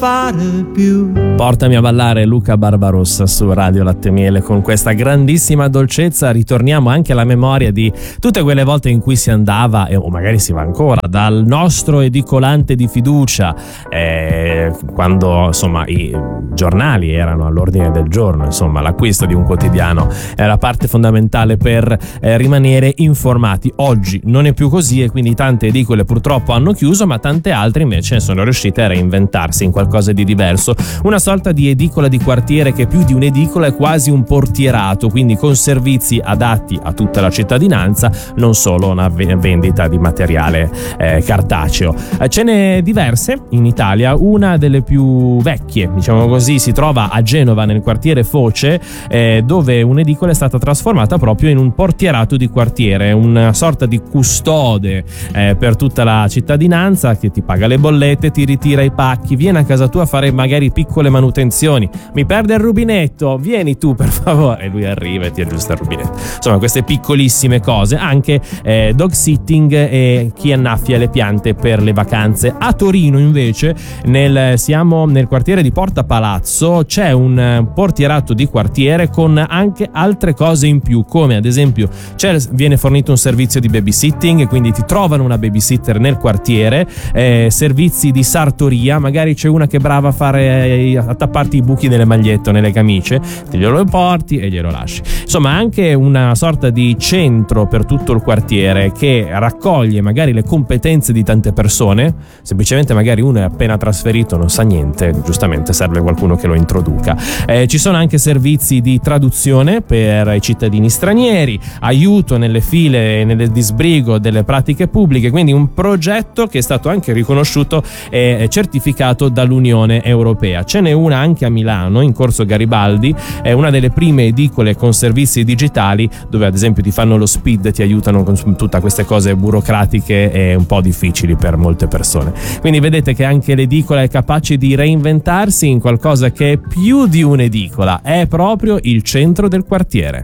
appare più. Portami a ballare Luca Barbarossa su Radio Latte e Miele con questa grandissima dolcezza. Ritorniamo anche alla memoria di tutte quelle volte in cui si andava, o magari si va ancora, dal nostro edicolante di fiducia, quando insomma i giornali erano all'ordine del giorno, insomma l'acquisto di un quotidiano era parte fondamentale per rimanere informati. Oggi non è più così e quindi tante edicole purtroppo hanno chiuso, ma tante altre invece sono riuscite a reinventarsi in qualcosa di diverso, una sorta di edicola di quartiere che più di un'edicola è quasi un portierato, quindi con servizi adatti a tutta la cittadinanza, non solo una vendita di materiale cartaceo. Ce n'è diverse in Italia, una delle più vecchie, diciamo così, si trova a Genova nel quartiere Foce, dove un'edicola è stata trasformata proprio in un portierato di quartiere, una sorta di custode per tutta la cittadinanza, che ti paga le bollette, ti ritira i pacchi, viene a casa tua a fare magari piccole manutenzioni. Mi perde il rubinetto, vieni tu per favore, e lui arriva e ti aggiusta il rubinetto. Insomma, queste piccolissime cose. Anche dog sitting e chi annaffia le piante per le vacanze. A Torino invece siamo nel quartiere di Porta Palazzo, c'è un portierato di quartiere con anche altre cose in più, come ad esempio viene fornito un servizio di babysitting, quindi ti trovano una babysitter nel quartiere, servizi di sartoria, magari c'è una che è brava a tapparti i buchi delle magliette o nelle camicie, te glielo porti e glielo lasci. Insomma, anche una sorta di centro per tutto il quartiere che raccoglie magari le competenze di tante persone, semplicemente magari uno è appena trasferito, non sa niente, giustamente serve qualcuno che lo introduca. Ci sono anche servizi di traduzione per i cittadini stranieri, aiuto nelle file e nel disbrigo delle pratiche pubbliche, quindi un progetto che è stato anche riconosciuto e certificato dall'Unione Europea. Ce n'è una anche a Milano, in Corso Garibaldi, è una delle prime edicole con servizi digitali, dove ad esempio ti fanno lo SPID, ti aiutano con tutte queste cose burocratiche e un po' difficili per molte persone. Quindi vedete che anche l'edicola è capace di reinventarsi in qualcosa che è più di un'edicola, è proprio il centro del quartiere.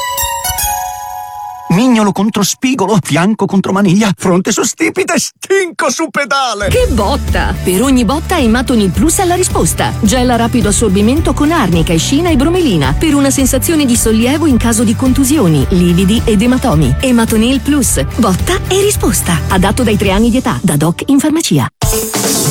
Mignolo contro spigolo, fianco contro maniglia, fronte su stipite, stinco su pedale. Che botta! Per ogni botta Ematonil Plus ha la risposta. Gel a rapido assorbimento con arnica, escina e bromelina per una sensazione di sollievo in caso di contusioni, lividi ed ematomi. Ematonil Plus, botta e risposta. Adatto dai 3 anni di età, da Doc in farmacia.